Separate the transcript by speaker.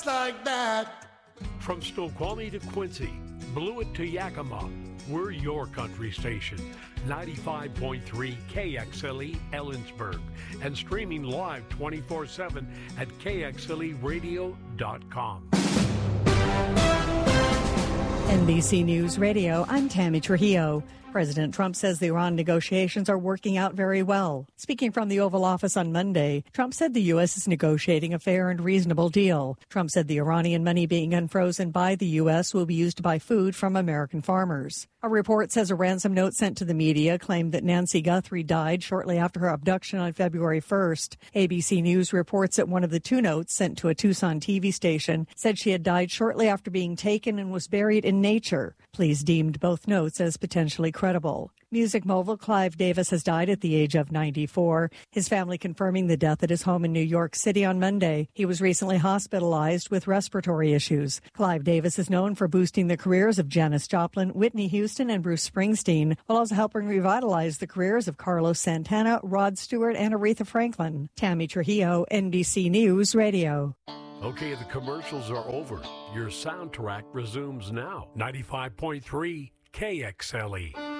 Speaker 1: like that.
Speaker 2: From Snoqualmie to Quincy, Blewett to Yakima, we're your country station. 95.3 KXLE Ellensburg and streaming live 24/7 at kxleradio.com.
Speaker 3: NBC News Radio, I'm Tammy Trujillo. President Trump says the Iran negotiations are working out very well. Speaking from the Oval Office on Monday, Trump said the U.S. is negotiating a fair and reasonable deal. Trump said the Iranian money being unfrozen by the U.S. will be used to buy food from American farmers. A report says a ransom note sent to the media claimed that Nancy Guthrie died shortly after her abduction on February 1st. ABC News reports that one of the two notes sent to a Tucson TV station said she had died shortly after being taken and was buried in nature. Police deemed both notes as potentially credible. Music mogul Clive Davis has died at the age of 94, his family confirming the death at his home in New York City on Monday. He was recently hospitalized with respiratory issues. Clive Davis is known for boosting the careers of Janis Joplin, Whitney Houston, and Bruce Springsteen, while also helping revitalize the careers of Carlos Santana, Rod Stewart, and Aretha Franklin. Tammy Trujillo, NBC News Radio.
Speaker 2: Okay, the commercials are over. Your soundtrack resumes now. 95.3 KXLE.